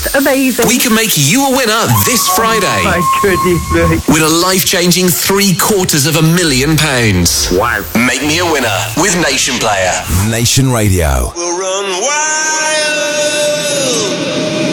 just amazing. We can make you a winner this Friday. My goodness me. With a life-changing £750,000. Wow. Make me a winner with Nation Player. Nation Radio. We'll run wild.